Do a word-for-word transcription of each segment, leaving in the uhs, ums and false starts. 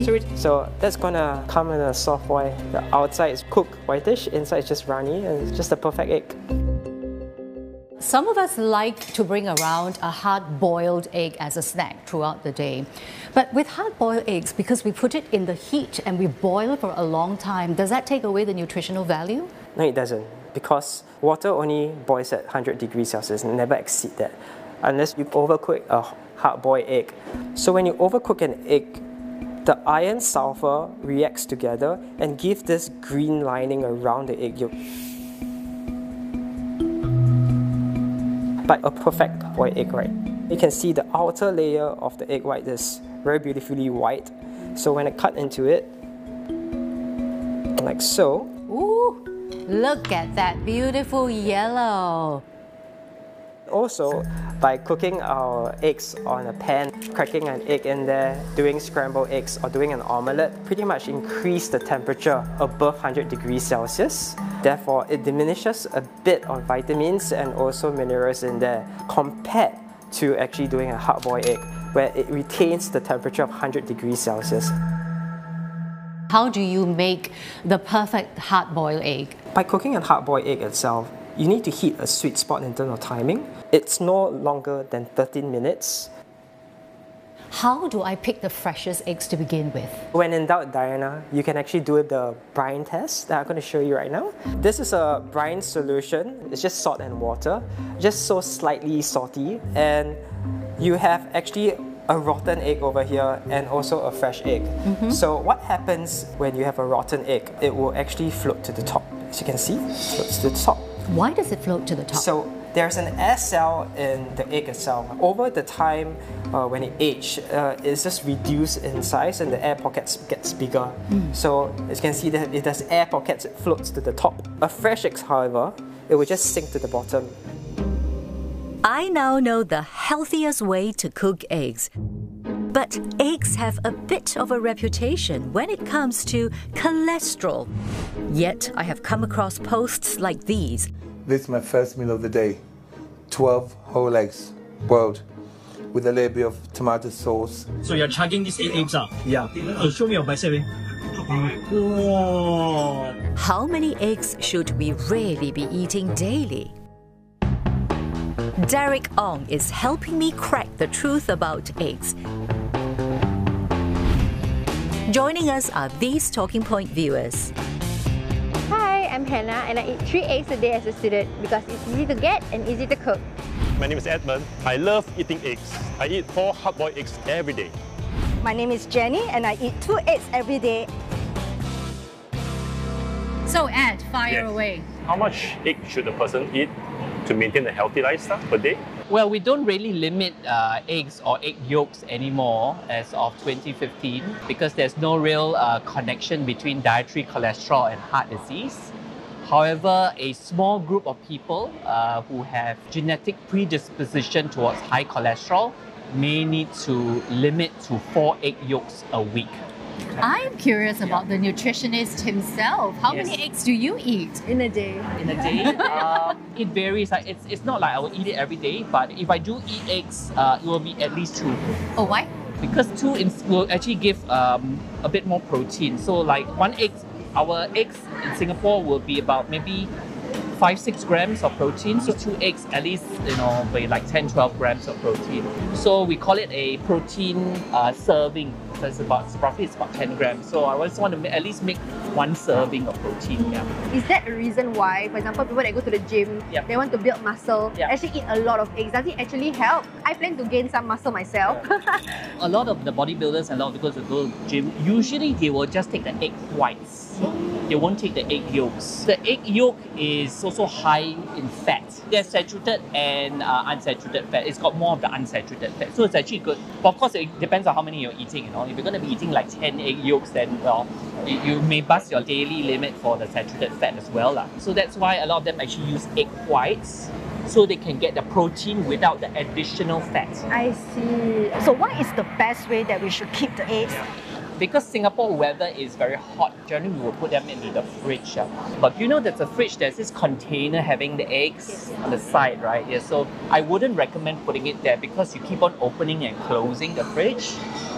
So, so that's gonna come in a soft boil. The outside is cooked whitish, inside is just runny, and it's just a perfect egg. Some of us like to bring around a hard-boiled egg as a snack throughout the day. But with hard-boiled eggs, because we put it in the heat and we boil it for a long time, does that take away the nutritional value? No, it doesn't, because water only boils at one hundred degrees Celsius and never exceed that, unless you overcook a hard-boiled egg. So when you overcook an egg, the iron sulfur reacts together and give this green lining around the egg yolk. Like a perfect boiled egg, right? You can see the outer layer of the egg white is very beautifully white. So when I cut into it, like so. Ooh, look at that beautiful yellow. Also, by cooking our eggs on a pan, cracking an egg in there, doing scrambled eggs or doing an omelette, pretty much increase the temperature above one hundred degrees Celsius. Therefore, it diminishes a bit of vitamins and also minerals in there compared to actually doing a hard-boiled egg, where it retains the temperature of one hundred degrees Celsius. How do you make the perfect hard-boiled egg? By cooking a hard-boiled egg itself, you need to hit a sweet spot in terms of timing. It's no longer than thirteen minutes. How do I pick the freshest eggs to begin with? When in doubt, Diana, you can actually do the brine test that I'm going to show you right now. This is a brine solution. It's just salt and water, just so slightly salty. And you have actually a rotten egg over here and also a fresh egg. Mm-hmm. So what happens when you have a rotten egg? It will actually float to the top. As you can see, it floats to the top. Why does it float to the top? So there's an air cell in the egg itself. Over the time uh, when it ages, uh, it's just reduced in size and the air pockets gets bigger. Mm. So as you can see, that it has air pockets, it floats to the top. A fresh egg, however, it will just sink to the bottom. I now know the healthiest way to cook eggs. But eggs have a bit of a reputation when it comes to cholesterol. Yet I have come across posts like these. This is my first meal of the day. twelve whole eggs, boiled, with a little bit of tomato sauce. So you're chugging these eight eggs, ah? Yeah. Oh, show me your bicep, eh? Wow. How many eggs should we really be eating daily? Derek Ong is helping me crack the truth about eggs. Joining us are these Talking Point viewers. Hi, I'm Hannah and I eat three eggs a day as a student because it's easy to get and easy to cook. My name is Edmund. I love eating eggs. I eat four hard-boiled eggs every day. My name is Jenny and I eat two eggs every day. So Ed, fire Yes. away. How much egg should a person eat to maintain a healthy lifestyle per day? Well, we don't really limit uh, eggs or egg yolks anymore as of twenty fifteen because there's no real uh, connection between dietary cholesterol and heart disease. However, a small group of people uh, who have genetic predisposition towards high cholesterol may need to limit to four egg yolks a week. I'm curious about the nutritionist himself. How Yes. many eggs do you eat in a day? In a day, um, it varies. Like it's, it's not like I will eat it every day, but if I do eat eggs, uh, it will be at least two. Oh, why? Because two in, will actually give um, a bit more protein. So like one egg, our eggs in Singapore will be about maybe five, six grams of protein. So two eggs at least, you know, weigh like ten, twelve grams of protein. So we call it a protein uh, serving. So it's about, roughly it's about ten grams. So I just want to ma- at least make one serving of protein. Yeah. Is that a reason why, for example, people that go to the gym, Yeah. they want to build muscle, Yeah. actually eat a lot of eggs? Does it actually help? I plan to gain some muscle myself. A lot of the bodybuilders and a lot of people who go to the gym, usually they will just take the egg whites. They won't take the egg yolks. The egg yolk is also high in fat. There's saturated and uh, unsaturated fat. It's got more of the unsaturated fat. So it's actually good. But of course, it depends on how many you're eating. You know, if you're going to be eating like ten egg yolks, then well, you, you may bust your daily limit for the saturated fat as well. lah. So that's why a lot of them actually use egg whites so they can get the protein without the additional fat. I see. So what is the best way that we should keep the eggs? Because Singapore weather is very hot, generally we will put them into the fridge. Uh. But you know there's a fridge, there's this container having the eggs yes. on the side, right? Yeah, so I wouldn't recommend putting it there because you keep on opening and closing the fridge.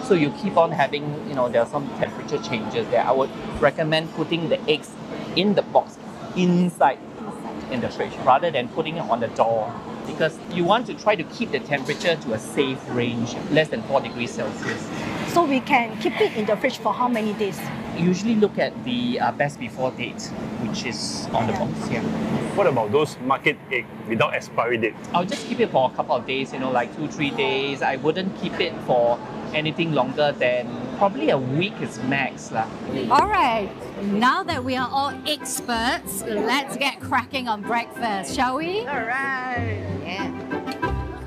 So you keep on having, you know, there are some temperature changes there. I would recommend putting the eggs in the box inside in the fridge rather than putting it on the door, because you want to try to keep the temperature to a safe range, less than four degrees Celsius. So we can keep it in the fridge for how many days? Usually look at the uh, best before date, which is on the box here. What about those market egg without expiry date? I'll just keep it for a couple of days, you know, like two, three days. I wouldn't keep it for anything longer than probably a week is max lah. All right, now that we are all experts, let's get cracking on breakfast, shall we? All right. Yeah.